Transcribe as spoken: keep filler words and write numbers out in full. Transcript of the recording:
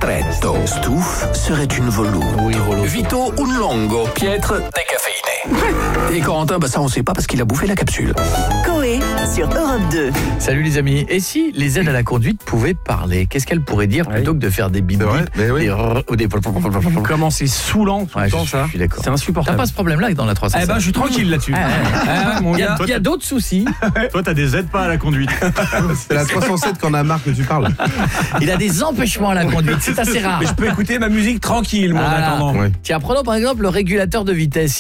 ristretto. Stouff serait une veloute. Oui, veloute. Vito un longo. Pietre décaféiné. Et Corentin, bah ça on sait pas parce qu'il a bouffé la capsule. Coé sur Europe deux. Salut les amis. Et si les aides à la conduite pouvaient parler, qu'est-ce qu'elles pourraient dire plutôt que de faire des bip bip oui. des rrr ou des Comment c'est saoulant tout Ouais, le temps, je, ça. je suis d'accord. C'est T'as insupportable. pas ce problème-là dans la trois cent cinq? Eh ben, je suis tranquille là-dessus. Ah, Ah, mon Il y a, gars. il y a d'autres soucis. Toi, t'as des aides pas à la conduite. C'est la trois cent sept qu'on a marre que tu parles. Il a des empêchements à la conduite. C'est assez rare. Mais je peux écouter ma musique tranquille, moi, en Voilà. attendant. Ouais. Tiens, prenons par exemple le régulateur de vitesse.